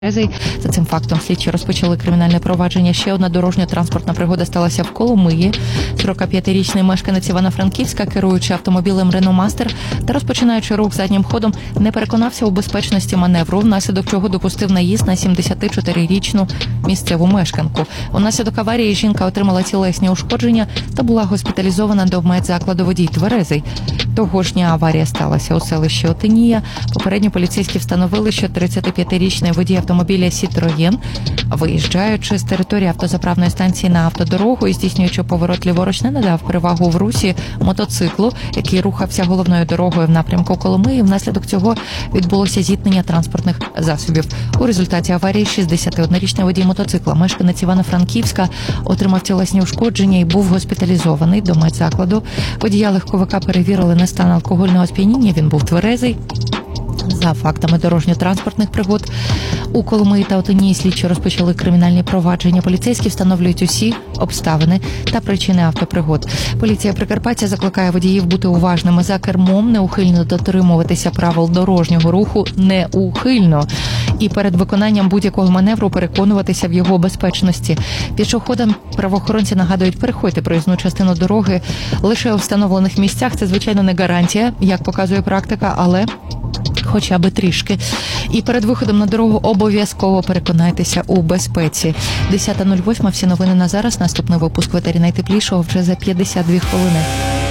За цим фактом слідчі розпочали кримінальне провадження. Ще одна дорожньо-транспортна пригода сталася в Коломиї. 45-річний мешканець Івано-Франківська, керуючи автомобілем Renault Master та розпочинаючи рух заднім ходом, не переконався у безпечності маневру, внаслідок чого допустив наїзд на 74-річну місцеву мешканку. Унаслідок аварії жінка отримала тілесні ушкодження та була госпіталізована до медзакладу. Водій тверезий. Того ж дня аварія сталася у селищі Отинія. Попередньо поліцейські встановили, що 35-річний водій автомобіля Citroën, виїжджаючи з території автозаправної станції на автодорогу і здійснюючи поворот ліворуч, не надав перевагу в русі мотоциклу, який рухався головною дорогою в напрямку Коломиї. Внаслідок цього відбулося зіткнення транспортних засобів. У результаті аварії 61-річний водій мотоцикла, мешканець Івано-Франківська, отримав тілесні ушкодження і був госпіталізований до медзакладу. Водія легковика перевірили на стан алкогольного сп'яніння, він був тверезий. За фактами дорожньо-транспортних пригод у Коломиї та Отинії слідчі розпочали кримінальні провадження. Поліцейські встановлюють усі обставини та причини автопригод. Поліція Прикарпаття закликає водіїв бути уважними за кермом, неухильно дотримуватися правил дорожнього руху, неухильно. І перед виконанням будь-якого маневру переконуватися в його безпечності. Пішоходам правоохоронці нагадують, переходьте проїзну частину дороги лише у встановлених місцях. Це, звичайно, не гарантія, як показує практика, але хоча би трішки. І перед виходом на дорогу обов'язково переконайтеся у безпеці. 10:08. Всі новини на зараз. Наступний випуск «Ветері найтеплішого» вже за 52 хвилини.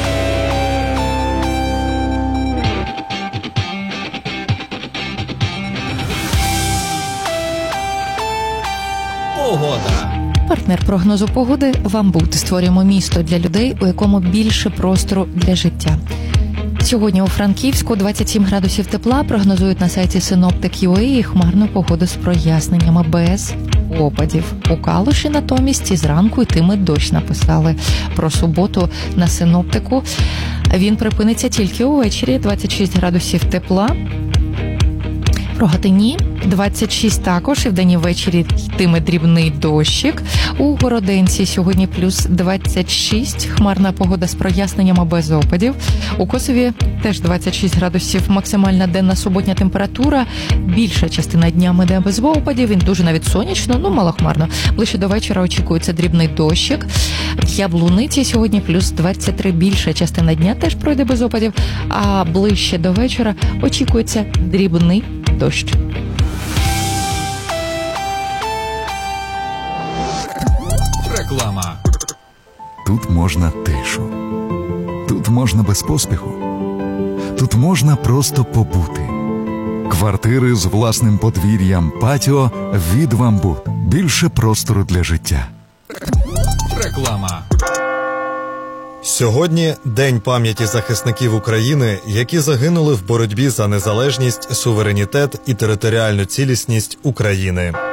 Погода. Партнер прогнозу погоди «Вамбут». Створюємо місто для людей, у якому більше простору для життя. Сьогодні у Франківську 27 градусів тепла, прогнозують на сайті Synoptic.ua, і хмарну погоду з проясненнями без опадів. У Калуші натомість і зранку йтиме дощ, написали про суботу на Синоптику. Він припиниться тільки увечері, 26 градусів тепла. У Рогатині 26 також, і вдень і ввечері йтиме дрібний дощик. У Городенці сьогодні плюс 26, хмарна погода з проясненнями без опадів. У Косові теж 26 градусів, максимальна денна суботня температура. Більша частина дня йде без опадів, він дуже навіть сонячно, малохмарно. Ближче до вечора очікується дрібний дощик. В Яблуниці сьогодні плюс 23, більша частина дня теж пройде без опадів, а ближче до вечора очікується дрібний дощ. Реклама. Тут можна тишу. Тут можна без поспіху. Тут можна просто побути. Квартири з власним подвір'ям, патіо від «Вамбут». Більше простору для життя. Реклама. Сьогодні День пам'яті захисників України, які загинули в боротьбі за незалежність, суверенітет і територіальну цілісність України.